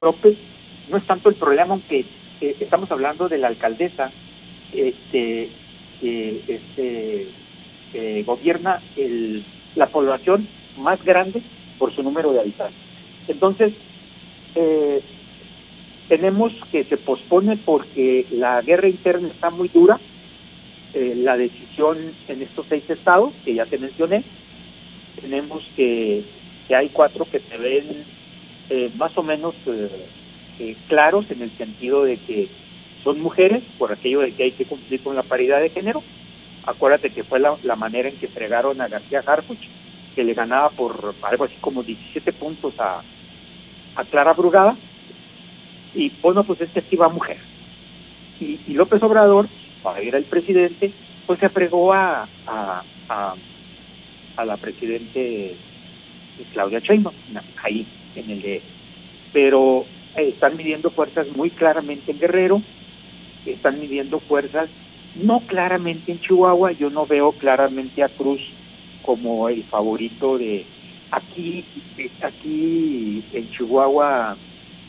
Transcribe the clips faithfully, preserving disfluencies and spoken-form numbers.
López no es tanto el problema, aunque eh, estamos hablando de la alcaldesa este, que este, eh, gobierna el, la población más grande por su número de habitantes. Entonces, eh, tenemos que se pospone porque la guerra interna está muy dura, eh, la decisión en estos seis estados que ya te mencioné, tenemos que, que hay cuatro que se ven eh, más o menos eh, eh, claros en el sentido de que son mujeres, por aquello de que hay que cumplir con la paridad de género. Acuérdate que fue la, la manera en que fregaron a García Harfuch, que le ganaba por algo así como diecisiete puntos a, a Clara Brugada, y bueno, pues es que aquí va mujer. Y, y López Obrador, para ir al presidente, pues se fregó a, a, a, a la presidente Claudia Sheinbaum, ahí en el de... Pero eh, están midiendo fuerzas muy claramente en Guerrero, están midiendo fuerzas no claramente en Chihuahua. Yo no veo claramente a Cruz como el favorito de... Aquí, aquí en Chihuahua,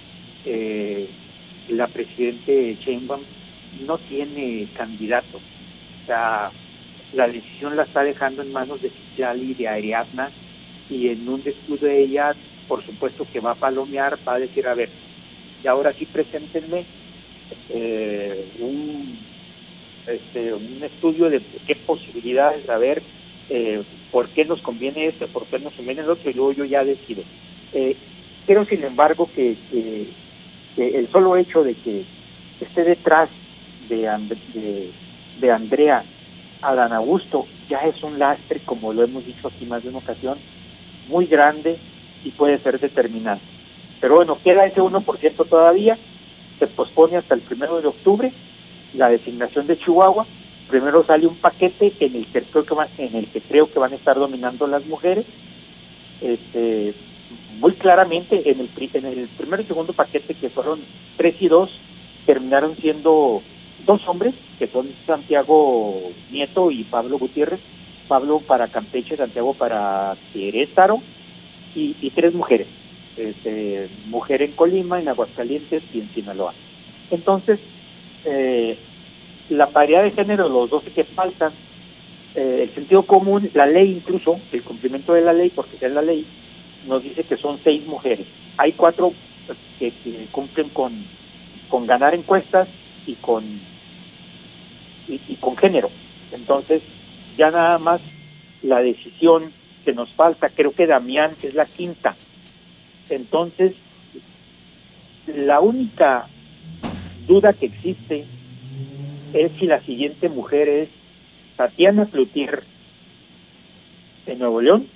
eh, la presidente Sheinbaum no tiene candidato. O sea, la decisión la está dejando en manos de Citlali y de Ariadna, y en un descuido de ella, por supuesto que va a palomear, va a decir, a ver, y ahora sí preséntenme eh, un, este, un estudio de qué posibilidades, a ver, eh, por qué nos conviene este, por qué nos conviene el otro, yo, yo ya decido. Eh, creo, sin embargo, que, que, que el solo hecho de que esté detrás de, And de, de Andrea Adán Augusto ya es un lastre, como lo hemos dicho aquí más de una ocasión, muy grande y puede ser determinante. Pero bueno, queda ese uno por ciento todavía, se pospone hasta el primero de octubre la designación de Chihuahua. Primero sale un paquete en el que creo que, va, en el que, creo que van a estar dominando las mujeres, este, muy claramente. En el, en el primer y segundo paquete, que fueron tres y dos, terminaron siendo dos hombres, que son Santiago Nieto y Pablo Gutiérrez, Pablo para Campeche, Santiago para Querétaro, y, y tres mujeres, este, mujer en Colima, en Aguascalientes y en Sinaloa. Entonces, eh, la paridad de género, los doce que faltan, eh, el sentido común, la ley incluso, el cumplimiento de la ley, porque es la ley, nos dice que son seis mujeres. Hay cuatro que, que cumplen con, con ganar encuestas y con, y, y con género. Entonces, ya nada más la decisión que nos falta, creo que Damián es la quinta. Entonces, la única duda que existe es si la siguiente mujer es Tatiana Cloutier en Nuevo León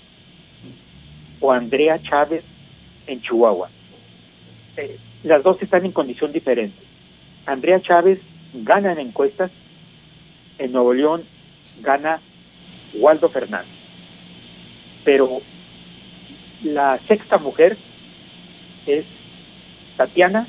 o Andrea Chávez en Chihuahua. Eh, las dos están en condición diferente. Andrea Chávez gana en encuestas, en Nuevo León gana Waldo Fernández. Pero la sexta mujer es Tatiana,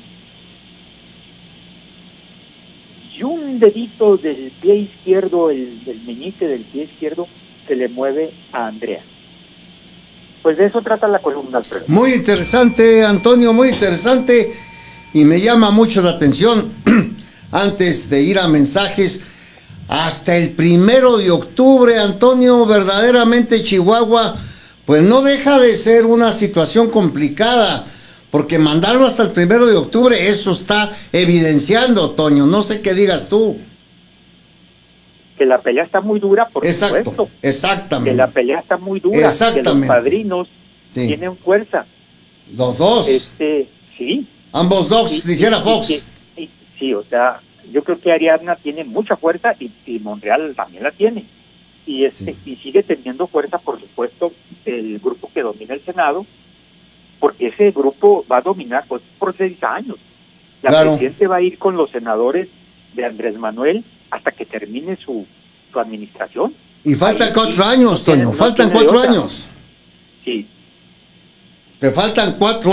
y un dedito del pie izquierdo, el del meñique del pie izquierdo, se le mueve a Andrea. Pues de eso trata la columna, Alfredo. Muy interesante, Antonio, muy interesante, y me llama mucho la atención, antes de ir a mensajes, hasta el primero de octubre, Antonio, verdaderamente Chihuahua, pues no deja de ser una situación complicada, porque mandarlo hasta el primero de octubre, eso está evidenciando, Toño, no sé qué digas tú. Que la pelea está muy dura, por Exacto, supuesto. exactamente. Que la pelea está muy dura, exactamente. que los padrinos sí. tienen fuerza. Los dos. Este, sí. Ambos dos, sí, dijera sí, Fox. Sí, sí, sí, o sea, yo creo que Ariadna tiene mucha fuerza y, y Monreal también la tiene. Y este sí. y sigue teniendo fuerza, por supuesto, el grupo que domina el Senado, porque ese grupo va a dominar pues, por seis años. La claro. presidente va a ir con los senadores de Andrés Manuel hasta que termine su, su administración. Y faltan Ahí, cuatro años, Toño, no faltan cuatro otra. años. Sí. Te faltan cuatro